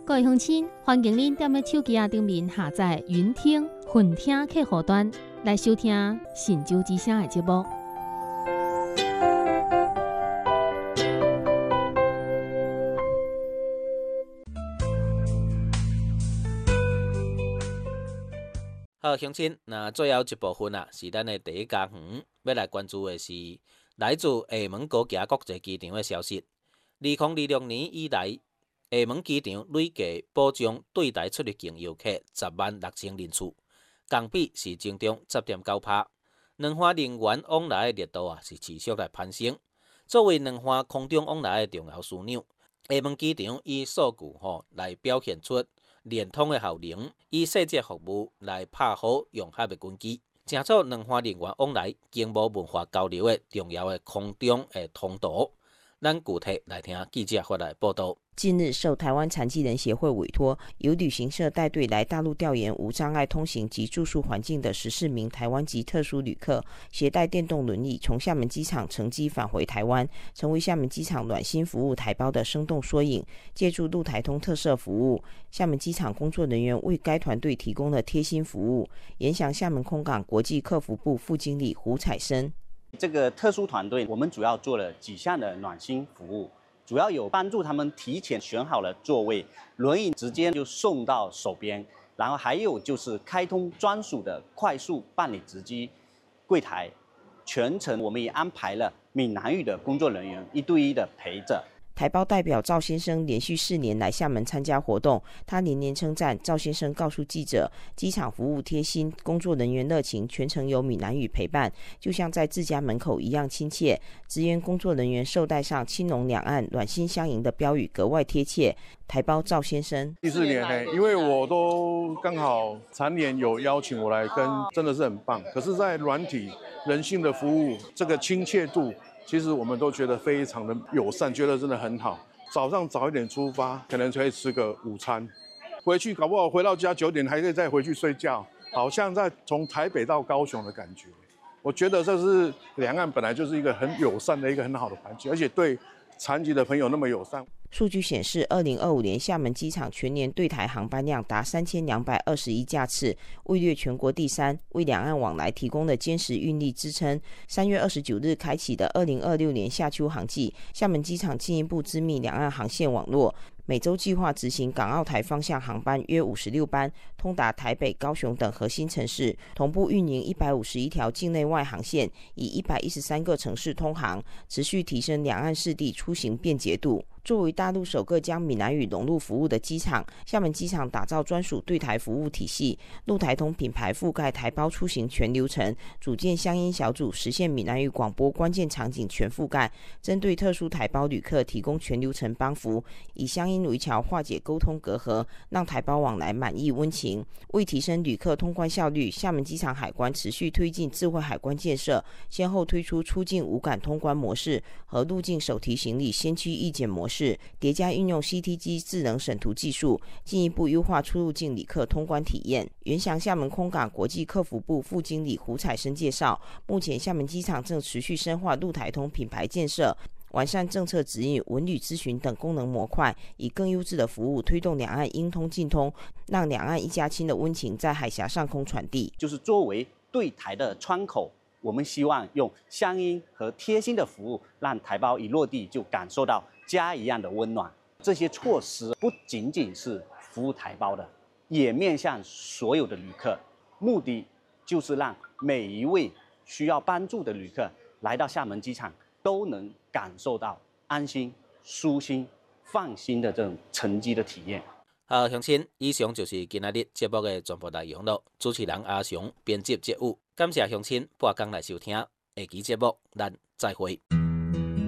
各位乡亲，欢迎您踮咧手机顶面下载云听、混听客户端来收听《神州之声》的节目。 好，乡亲，那最后一部分是咱的第一家园，要来关注的是来自厦门高架国际机场的消息。2026年以来，厦门机场累计保障对台出入境游客106000人次，同比是增长10.9%。两岸人员往来的热度是持续来攀升。作为两岸空中往来的重要枢纽，厦门机场以数据来表现出联通的效能，以细节服务来拍好用合的根基，成做两岸人员往来经贸文化交流的重要的空中的通道。咱具体来听记者发来报道。 近日，受台湾残疾人协会委托，由旅行社带队来大陆调研无障碍通行及住宿环境的14名台湾籍特殊旅客，携带电动轮椅从厦门机场乘机返回台湾，成为厦门机场暖心服务台胞的生动缩影。借助路台通特色服务，厦门机场工作人员为该团队提供了贴心服务。延祥厦门空港国际客服部副经理胡彩生， 这个特殊团队，我们主要做了几项的暖心服务，主要有帮助他们提前选好了座位，轮椅直接就送到手边，然后还有就是开通专属的快速办理值机柜台，全程我们也安排了闽南语的工作人员1对1的陪着。 台胞代表赵先生连续4年来厦门参加活动，他连连称赞。赵先生告诉记者，机场服务贴心，工作人员热情，全程有闽南语陪伴，就像在自家门口一样亲切。职员工作人员绶带上青龙两岸暖心相迎的标语格外贴切。台胞赵先生， 第4年因为我都刚好残联有邀请我来跟，真的是很棒。可是，在软体人性的服务，这个亲切度，其实我们都觉得非常的友善，觉得真的很好。早上早一点出发，可能可以吃个午餐，回去搞不好回到家9点还可以再回去睡觉，好像在从台北到高雄的感觉。我觉得这是两岸本来就是一个很友善的一个很好的环境，而且对残疾的朋友那么友善。 数据显示，2025年厦门机场全年对台航班量达3221架次，位列全国第3，为两岸往来提供了坚实运力支撑。3月29日开启的2026年夏秋航季，厦门机场进一步织密两岸航线网络。每周计划执行港澳台方向航班约56班，通达台北、高雄等核心城市，同步运营151条境内外航线，以113个城市通航，持续提升两岸市地出行便捷度。作为大陆首个将闽南语融入服务的机场，厦门机场打造专属对台服务体系，路台通品牌覆盖台胞出行全流程，组建乡音小组，实现闽南语广播关键场景全覆盖，针对特殊台胞旅客提供全流程帮扶，以乡音为桥化解沟通隔阂，让台胞往来满意温情。为提升旅客通关效率，厦门机场海关持续推进智慧海关建设，先后推出出境无感通关模式和入境手提行李先驱易检模式，叠加运用 CTG 智能审图技术，进一步优化出入境旅客通关体验。原祥厦门空港国际客服部副经理胡彩生介绍，目前厦门机场正持续深化路台通品牌建设，完善政策指引、文旅咨询等功能模块，以更优质的服务推动两岸应通尽通，让两岸一家亲的温情在海峡上空传递。 就是作为对台的窗口，我们希望用乡音和贴心的服务，让台胞一落地就感受到家一样的温暖。这些措施不仅仅是服务台胞的，也面向所有的旅客，目的就是让每一位需要帮助的旅客来到厦门机场都能感受到安心、舒心、放心的这种乘机的体验。 好，乡亲，以上就是今仔日节目的全部内容了。主持人阿雄，编辑节务，感谢乡亲半工来收听。下期节目咱再会。